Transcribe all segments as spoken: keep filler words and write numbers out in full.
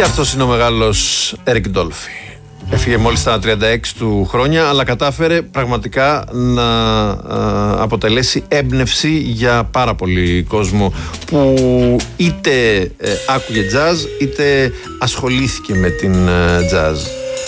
αυτός είναι ο μεγάλος Έρικ Ντόλφι. Έφυγε μόλις στα τριάντα έξι του χρόνια, αλλά κατάφερε πραγματικά να α, αποτελέσει έμπνευση για πάρα πολύ κόσμο που είτε ε, άκουγε jazz είτε ασχολήθηκε με την ε, jazz.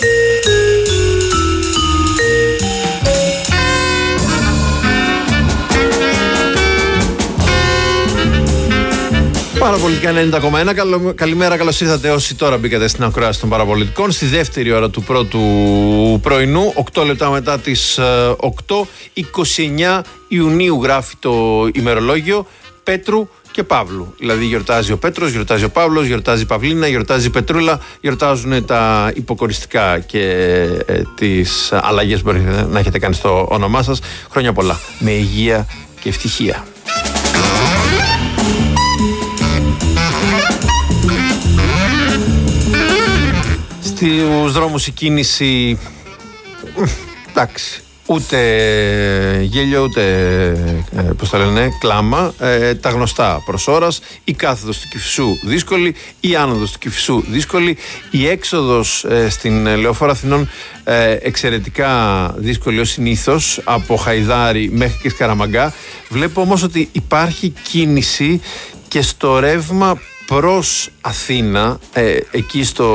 Παραπολιτικά ενενήντα κόμμα ένα. Καλημέρα, καλώς ήρθατε όσοι τώρα μπήκατε στην ακρόαση των Παραπολιτικών στη δεύτερη ώρα του πρώτου πρωινού, οκτώ λεπτά μετά τις οκτώ, είκοσι εννέα Ιουνίου γράφει το ημερολόγιο Πέτρου και Παύλου. Δηλαδή γιορτάζει ο Πέτρος, γιορτάζει ο Παύλος, γιορτάζει η Παυλίνα, γιορτάζει η Πετρούλα, γιορτάζουν τα υποκοριστικά και ε, τις αλλαγές που μπορείτε να έχετε κάνει στο όνομά σας. Χρόνια πολλά, με υγεία και ευτυχία. Στους δρόμους η κίνηση, εντάξει, ούτε γέλιο ούτε, ε, πώς τα λένε, κλάμα, ε, τα γνωστά προς ώρας, η κάθοδος του Κηφισού δύσκολη, η άνοδος του Κηφισού δύσκολη, η έξοδος ε, στην Λεωφόρο Αθηνών ε, εξαιρετικά δύσκολη ως συνήθως, από Χαϊδάρη μέχρι και Σκαραμαγκά. Βλέπω όμως ότι υπάρχει κίνηση και στο ρεύμα προς Αθήνα, ε, εκεί στο,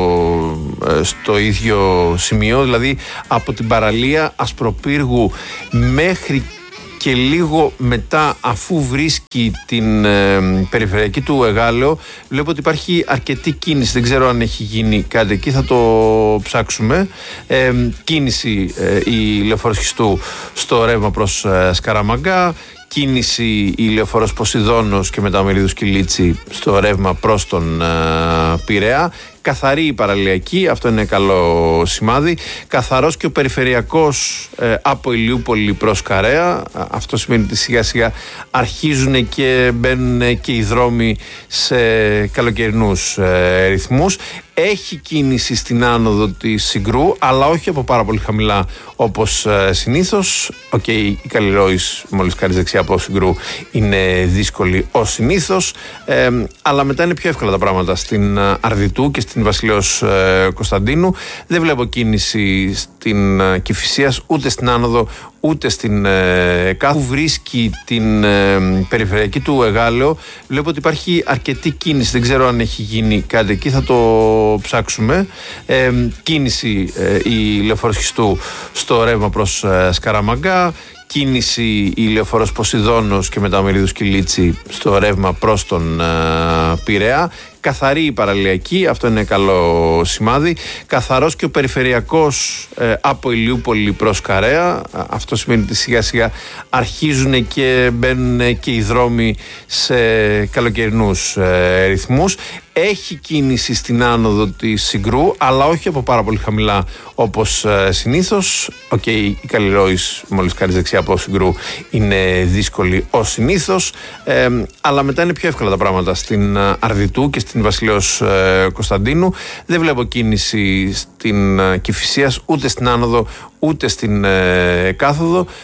ε, στο ίδιο σημείο, δηλαδή από την παραλία Ασπροπύργου μέχρι και λίγο μετά, αφού βρίσκει την ε, περιφερειακή του Εγάλεο, βλέπω ότι υπάρχει αρκετή κίνηση. Δεν ξέρω αν έχει γίνει κάτι εκεί, θα το ψάξουμε. Ε, κίνηση ε, η Λεωφόρος Χιστού στο ρεύμα προς ε, Σκαραμαγκά. Κίνηση η Λεωφόρος Ποσειδώνος και μετά ο Μερίδος Κιλίτσι στο ρεύμα προς τον uh, Πειραιά. Καθαρή η παραλιακή, αυτό είναι καλό σημάδι. Καθαρός και ο περιφερειακός ε, από Ηλιούπολη προς Καρέα. Αυτό σημαίνει ότι σιγά σιγά αρχίζουν και μπαίνουν και οι δρόμοι σε καλοκαιρινούς ε, ρυθμούς. Έχει κίνηση στην άνοδο της Συγκρού, αλλά όχι από πάρα πολύ χαμηλά όπως ε, συνήθως. Οκ, okay, η Καλλιρόης μόλις κάνεις δεξιά από Συγκρού είναι δύσκολη ως συνήθως, ε, αλλά μετά είναι πιο εύκολα τα πράγματα στην Αρδιτού και στην Βασιλέως ε, Κωνσταντίνου. Δεν βλέπω κίνηση στην ε, Κηφισίας, ούτε στην άνοδο ούτε στην ε, κάθοδο. Που βρίσκει την ε, περιφερειακή του Εγάλεο, βλέπω ότι υπάρχει αρκετή κίνηση. Δεν ξέρω αν έχει γίνει κάτι εκεί, θα το ψάξουμε. Ε, κίνηση ε, η Λεωφόρος Χιστού στο ρεύμα προς ε, Σκαραμαγκά. Κίνηση η Λεωφόρος Ποσειδώνος και μετά ο Μερίδος Κιλίτσι στο ρεύμα προς τον uh, Πειραιά. Καθαρή η παραλιακή, αυτό είναι καλό σημάδι. Καθαρός και ο περιφερειακός ε, από Ηλιούπολη προς Καρέα. Αυτό σημαίνει ότι σιγά σιγά αρχίζουν και μπαίνουν και οι δρόμοι σε καλοκαιρινούς ε, ρυθμούς. Έχει κίνηση στην άνοδο της Συγκρού, αλλά όχι από πάρα πολύ χαμηλά όπως ε, συνήθως. Οκ, okay, η Καλλιρόης μόλις κάνεις δεξιά από Συγκρού είναι δύσκολη ως συνήθως, ε, αλλά μετά είναι πιο εύκολα τα πράγματα στην Αρδιτού και στην Βασιλέως ε, Κωνσταντίνου. Δεν βλέπω κίνηση στην ε, Κηφισίας, ούτε στην άνοδο ούτε στην ε, κάθοδο.